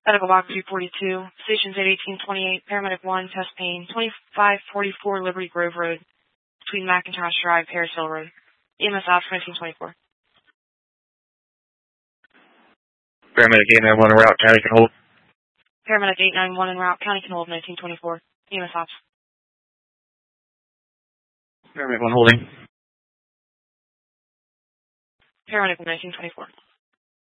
Medical Box 242, Stations at 1828, Paramedic 1, Test Pain, 2544 Liberty Grove Road, between McIntosh Drive, Harris Hill Road. EMS Ops 1924. Paramedic 891 en route, County can hold. Paramedic 891 en route, County can hold 1924. EMS Ops. Paramedic 1 holding. Paramedic 1924.